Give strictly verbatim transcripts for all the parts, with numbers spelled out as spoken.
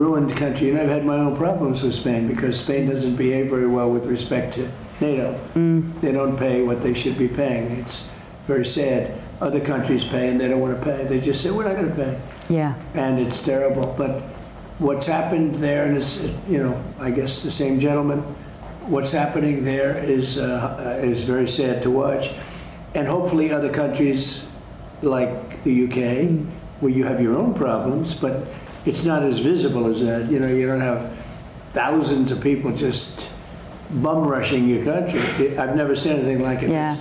ruined country, and I've had my own problems with Spain because Spain doesn't behave very well with respect to NATO. Mm. They don't pay what they should be paying. It's very sad. Other countries pay and they don't want to pay. They just say, we're not going to pay. Yeah. And it's terrible. But what's happened there, and it's, you know, I guess the same gentleman, what's happening there is, uh, is very sad to watch. And hopefully other countries like the U K, mm. where you have your own problems, but it's not as visible as that. You know, you don't have thousands of people just bum rushing your country. I've never seen anything like it. Yeah.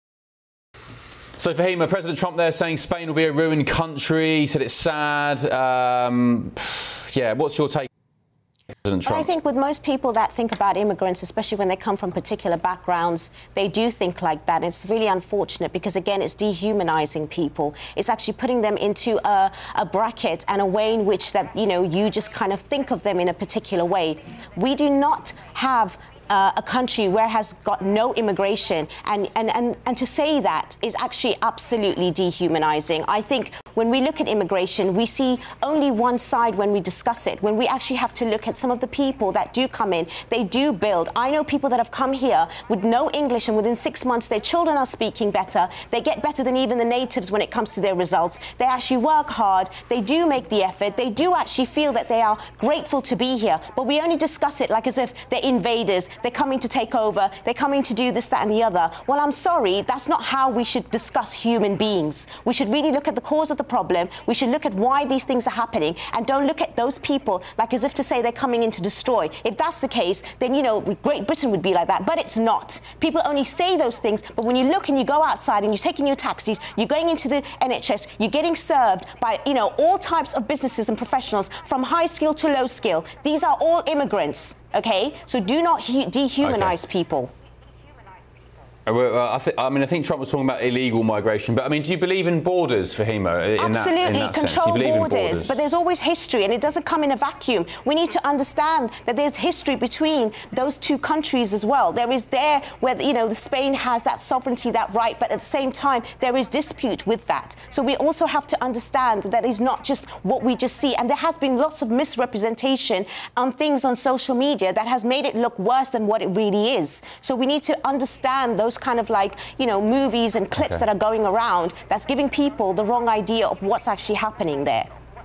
So Fahima, President Trump there saying Spain will be a ruined country. He said it's sad. Um, yeah, what's your take? President Trump? I think with most people that think about immigrants, especially when they come from particular backgrounds, they do think like that. And it's really unfortunate because, again, it's dehumanizing people. It's actually putting them into a, a bracket and a way in which that, you know, you just kind of think of them in a particular way. We do not have Uh, a country where has got no immigration, and, and, and, and to say that is actually absolutely dehumanizing. I think when we look at immigration, we see only one side when we discuss it. When we actually have to look at some of the people that do come in, they do build. I know people that have come here with no English, and within six months their children are speaking better. They get better than even the natives when it comes to their results. They actually work hard. They do make the effort. They do actually feel that they are grateful to be here. But we only discuss it like as if they're invaders. They're coming to take over. They're coming to do this, that, and the other. Well, I'm sorry, that's not how we should discuss human beings. We should really look at the cause of the problem. We should look at why these things are happening, and don't look at those people like as if to say they're coming in to destroy. If that's the case, then, you know, Great Britain would be like that. But it's not. People only say those things, but when you look and you go outside and you're taking your taxis, you're going into the N H S, you're getting served by, you know, all types of businesses and professionals, from high skill to low skill. These are all immigrants. Okay, so do not dehumanize okay. people. Well, I, th I mean, I think Trump was talking about illegal migration, but I mean, do you believe in borders, Fahima? In Absolutely, that, in that control borders, borders, but there's always history, and it doesn't come in a vacuum. We need to understand that there's history between those two countries as well. There is there where, you know, Spain has that sovereignty, that right, but at the same time, there is dispute with that. So we also have to understand that it's not just what we just see, and there has been lots of misrepresentation on things on social media that has made it look worse than what it really is. So we need to understand those kind of like, you know, movies and clips okay. that are going around that's giving people the wrong idea of what's actually happening there.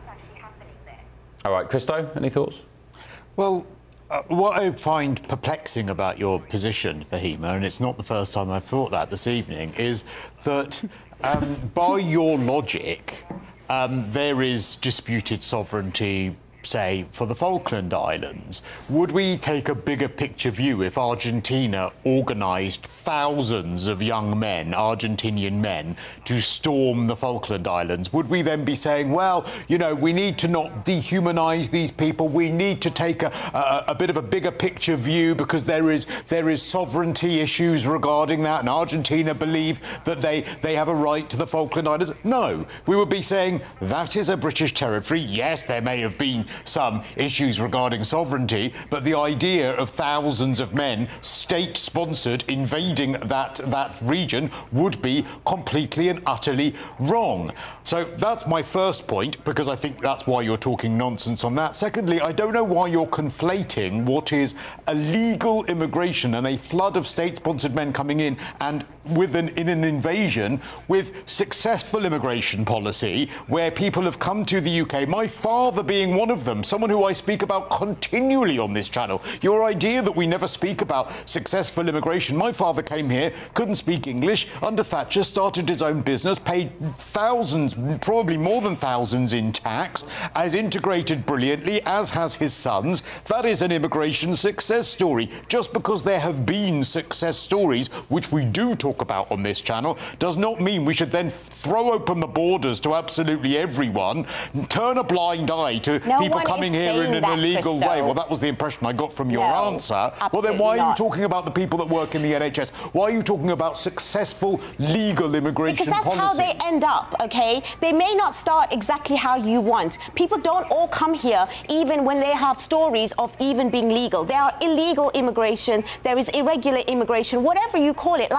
All right, Christo, any thoughts? Well, uh, what I find perplexing about your position, Fahima, and it's not the first time I've thought that this evening, is that um, by your logic, um, there is disputed sovereignty, say, for the Falkland Islands. Would we take a bigger picture view if Argentina organised thousands of young men, Argentinian men, to storm the Falkland Islands? Would we then be saying, well, you know, we need to not dehumanise these people, we need to take a, a, a bit of a bigger picture view because there is there is sovereignty issues regarding that, and Argentina believe that they, they have a right to the Falkland Islands? No. We would be saying that is a British territory. Yes, there may have been some issues regarding sovereignty, but the idea of thousands of men, state-sponsored, invading that, that region would be completely and utterly wrong. So that's my first point, because I think that's why you're talking nonsense on that. Secondly, I don't know why you're conflating what is illegal immigration and a flood of state-sponsored men coming in and with an, in an invasion with successful immigration policy where people have come to the U K, my father being one of them, someone who I speak about continually on this channel. Your idea that we never speak about successful immigration. My father came here, couldn't speak English, under Thatcher, started his own business, paid thousands, probably more than thousands in tax, has integrated brilliantly, as has his sons. That is an immigration success story. Just because there have been success stories, which we do talk about on this channel, does not mean we should then throw open the borders to absolutely everyone, turn a blind eye to no people coming here in an illegal Christo. way. Well, that was the impression I got from your no, answer. Well, then why not. are you talking about the people that work in the N H S? Why are you talking about successful legal immigration because that's policy? how they end up, okay? They may not start exactly how you want. People don't all come here even when they have stories of even being legal. There are illegal immigration, there is irregular immigration, whatever you call it. Like I've said,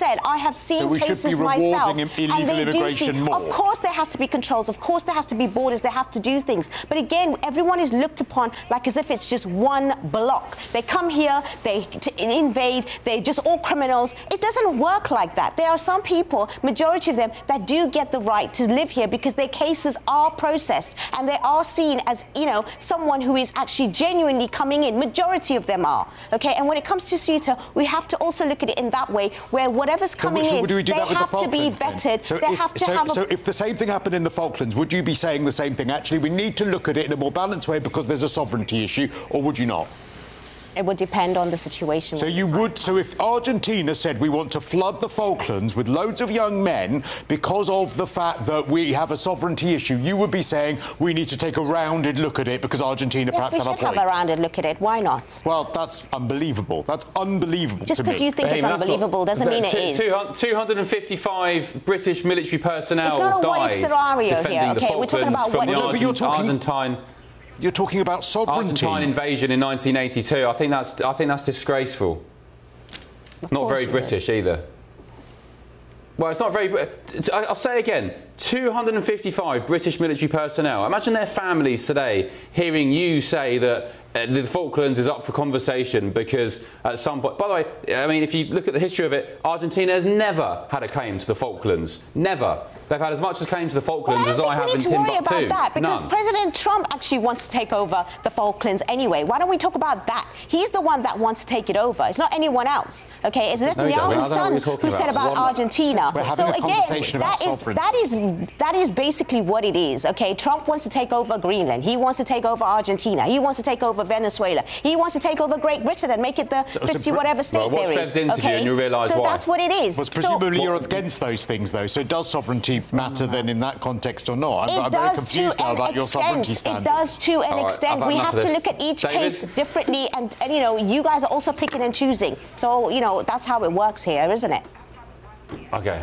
said, I have seen so we cases should be myself. rewarding illegal and they immigration do see, more. Of course there has to be controls. Of course there has to be borders. They have to do things. But again, everyone is looked upon like as if it's just one block. They come here, they t invade, they're just all criminals. It doesn't work like that. There are some people, majority of them, that do get the right to live here because their cases are processed and they are seen as, you know, someone who is actually genuinely coming in. Majority of them are. Okay, and when it comes to Ceuta, we have to also look at it in that way, where whatever's coming so, so in, do we do they that with have the to be Falklands, vetted. So they if, have to so, have a... so if the same thing happened in the Falklands, would you be saying the same thing? Actually, we need to look at it in a more balanced way because there's a sovereignty issue, or would you not? It would depend on the situation. So you would, so if Argentina said we want to flood the Falklands with loads of young men because of the fact that we have a sovereignty issue, you would be saying we need to take a rounded look at it because Argentina yes, perhaps we have a should point. have a rounded look at it. Why not? Well, that's unbelievable. That's unbelievable Just to me. because you think Hey, it's that's unbelievable not, doesn't mean it is. two hundred fifty-five British military personnel It's not a died what-if scenario defending here, the okay? We're talking Falklands about from what the if. No, but you're talking- Argentine. You're talking about sovereignty. Argentine invasion in nineteen eighty-two. I think that's I think that's disgraceful. Not very British either. Well, it's not very. I'll say again. two hundred fifty-five British military personnel. Imagine their families today hearing you say that uh, the Falklands is up for conversation because at some point... By the way, I mean, if you look at the history of it, Argentina has never had a claim to the Falklands. Never. They've had as much a claim to the Falklands well, as I have in Timbuktu. I don't think we need to worry about that because None. President Trump actually wants to take over the Falklands anyway. Why don't we talk about that? He's the one that wants to take it over. It's not anyone else. Okay, it's No, he doesn't. I don't know Netanyahu's what son you're talking who said about. about Argentina. We're having so a again, conversation about that is sovereignty. that is that is basically what it is. Okay, Trump wants to take over Greenland. He wants to take over Argentina. He wants to take over Venezuela. He wants to take over Great Britain and make it the So- so fifty Brit- whatever state Well, watch there Bev's is. interview Okay, and you'll realise so why. that's what it is. Well, So- presumably you're against those things, though. So does sovereignty matter then in that context or not? I'm, It I'm very does confused to now an about your extent. sovereignty It standards. does to an All right, extent. I've had We enough have of to this. look at each David? case differently, and, and you know, you guys are also picking and choosing. So you know, that's how it works here, isn't it? Okay.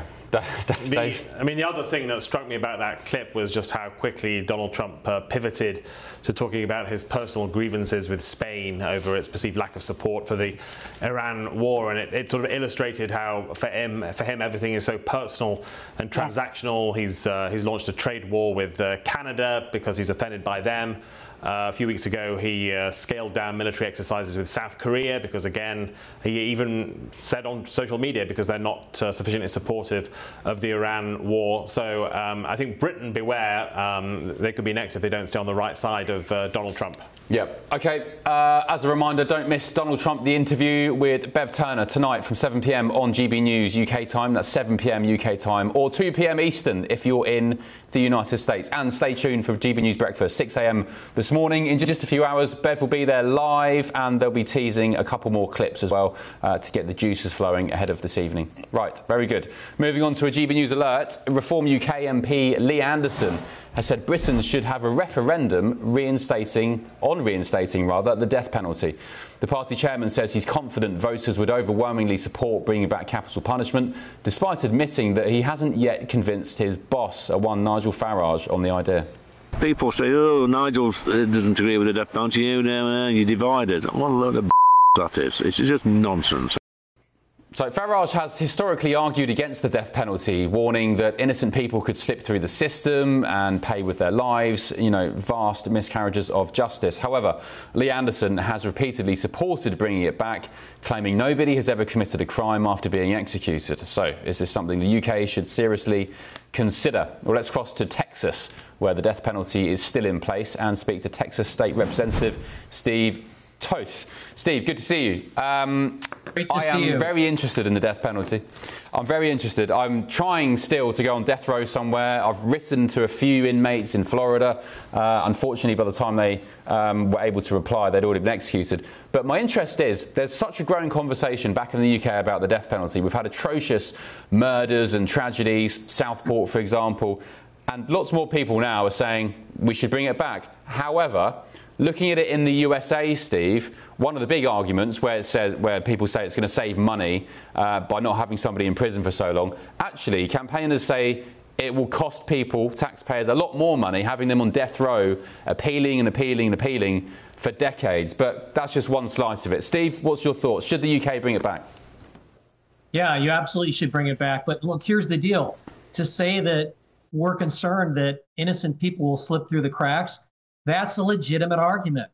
The, I mean, the other thing that struck me about that clip was just how quickly Donald Trump uh, pivoted to talking about his personal grievances with Spain over its perceived lack of support for the Iran war, and it, it sort of illustrated how for him, for him, everything is so personal and transactional. Yes. He's uh, he's launched a trade war with uh, Canada because he's offended by them. Uh, a few weeks ago, he uh, scaled down military exercises with South Korea because, again, he even said on social media because they're not uh, sufficiently supportive of the Iran war. So um, I think Britain, beware, um, they could be next if they don't stay on the right side of uh, Donald Trump. Yep. OK, uh, as a reminder, don't miss Donald Trump, the interview with Bev Turner tonight from seven p m on G B News U K time. That's seven p m U K time, or two p m Eastern if you're in the United States. And stay tuned for G B News Breakfast, six a m this morning. In just a few hours, Bev will be there live, and they'll be teasing a couple more clips as well uh, to get the juices flowing ahead of this evening. Right, very good. Moving on to a G B News alert, Reform U K M P Lee Anderson has said Britain should have a referendum reinstating, on reinstating rather, the death penalty. The party chairman says he's confident voters would overwhelmingly support bringing back capital punishment, despite admitting that he hasn't yet convinced his boss, one Nigel Farage, on the idea. People say, oh, Nigel doesn't agree with the death penalty, you know, you're divided. What a load of that is. It's just nonsense. So Farage has historically argued against the death penalty, warning that innocent people could slip through the system and pay with their lives, you know, vast miscarriages of justice. However, Lee Anderson has repeatedly supported bringing it back, claiming nobody has ever committed a crime after being executed. So is this something the U K should seriously consider? Well, let's cross to Texas, where the death penalty is still in place, and speak to Texas State Representative Steve Toth. Steve, good to see you. Um, Great to I see am you. very interested in the death penalty. I'm very interested. I'm trying still to go on death row somewhere. I've written to a few inmates in Florida. Uh, unfortunately, by the time they um, were able to reply, they'd already been executed. But my interest is, there's such a growing conversation back in the U K about the death penalty. We've had atrocious murders and tragedies, Southport, for example, and lots more people now are saying we should bring it back. However, looking at it in the U S A, Steve, one of the big arguments where it says, where people say it's going to save money uh, by not having somebody in prison for so long, actually, campaigners say it will cost people, taxpayers, a lot more money having them on death row, appealing and appealing and appealing for decades. But that's just one slice of it. Steve, what's your thoughts? Should the U K bring it back? Yeah, you absolutely should bring it back. But look, here's the deal. To say that we're concerned that innocent people will slip through the cracks, that's a legitimate argument.